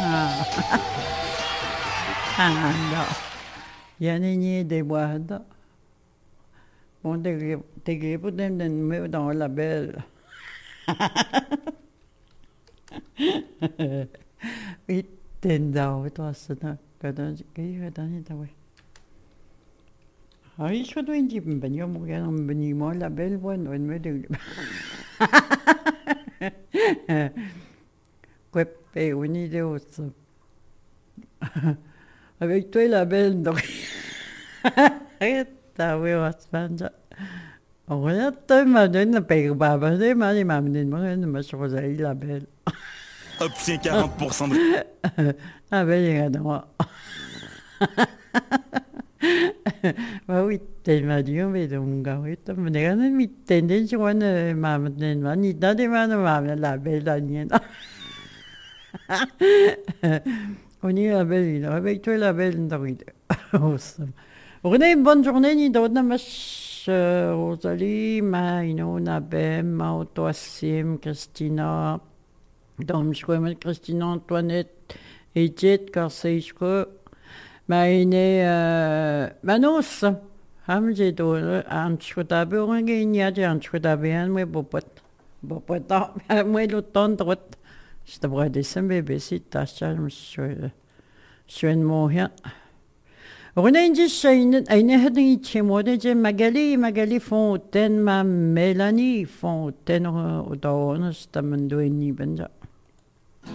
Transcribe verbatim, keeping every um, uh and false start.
Ah, ah, no. Yan ini de guarda. Bon, te te gripo dem den meu dans la belle. Ittenda tuossa katon kiihotan tawe. Ai suotu inti penyo mo kan beni mo la belle bon on me de. Queppe uni de osso. Avec toi la belle donc. Etta we was panja. Ora toi ma donne per baba de ma ni ma ni mo ne ma chose la belle. Obtient quarante pour cent de... Ah ben, il y a droit. Ma witte ma dio me dunga witte me ne gana mitte den juana ma den ma ni da de ma ma la bella niente. On y la belle, avec toi la belle David. Awesome. René, bonne journée ni donna ma Rosalie, ma inona bem, ma autoasim, Christina. Dan schwimmen Christine Antoinette et Jet car c'est je meine manos ham je do an chwda be on ge nya je an chwda be an me bopot bopot da me lo ton drot sta bra de sembe be sit ta charm schön schön mo ja René ji schein eine hat ni chemode je magali magali fontaine ma Mélanie fontaine oder on sta mando ni benja